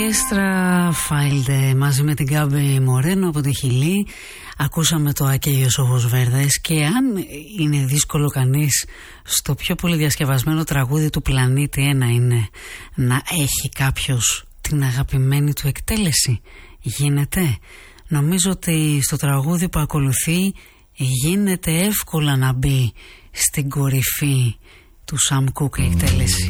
Έστρα Φάιλντε μαζί με την Γκάμπη Μορένο από τη Χιλή. Ακούσαμε το Ακέγιος Όγος Βέρδες. Και αν είναι δύσκολο κανείς στο πιο πολύ διασκευασμένο τραγούδι του πλανήτη, ένα είναι να έχει κάποιος την αγαπημένη του εκτέλεση. Γίνεται. Νομίζω ότι στο τραγούδι που ακολουθεί γίνεται εύκολα να μπει στην κορυφή του Sam Cooke εκτέλεση.